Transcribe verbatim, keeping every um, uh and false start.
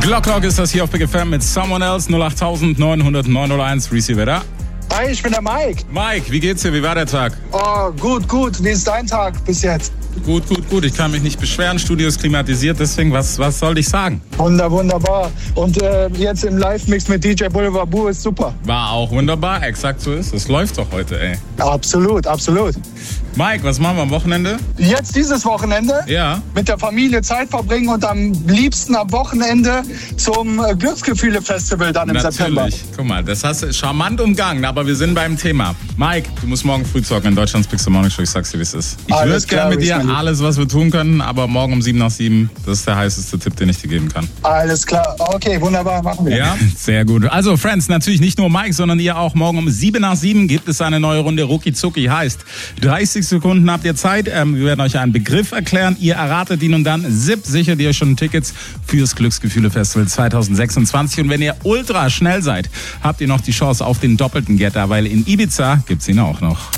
Glock Glock ist das hier auf Big F M mit Someone Else. null acht neun null null neun null eins. Receiver da. Hi, ich bin der Mike. Mike, wie geht's dir? Wie war der Tag? Oh, gut, gut. Wie ist dein Tag bis jetzt? Gut, gut, gut. Ich kann mich nicht beschweren. Studio ist klimatisiert, deswegen, was, was soll ich sagen? Wunder, wunderbar. Und äh, jetzt im Live-Mix mit D J Boulevard Boo ist super. War auch wunderbar, exakt so ist. Es läuft doch heute, ey. Absolut, absolut. Mike, was machen wir am Wochenende? Jetzt dieses Wochenende Ja. mit der Familie Zeit verbringen und am liebsten am Wochenende zum äh, Glücksgefühle-Festival dann im Natürlich. September. Guck mal, das hast du charmant umgangen, aber wir sind beim Thema. Mike, du musst morgen früh zocken in Deutschlands Big Morning Show. Ich sag's dir, wie es ist. Ich würde gerne mit dir alles, was wir tun können, aber morgen um sieben nach sieben, das ist der heißeste Tipp, den ich dir geben kann. Alles klar. Okay, wunderbar, machen wir. Ja, sehr gut. Also, Friends, natürlich nicht nur Mike, sondern ihr auch. Morgen um sieben nach sieben gibt es eine neue Runde Rucki Zucki. Heißt, dreißig Sekunden habt ihr Zeit. Ähm, wir werden euch einen Begriff erklären. Ihr erratet ihn und dann zip sichert ihr schon Tickets fürs Glücksgefühle-Festival zwanzig sechsundzwanzig. Und wenn ihr ultra schnell seid, habt ihr noch die Chance auf den doppelten Getter, weil in Ibiza gibt's ihn auch noch.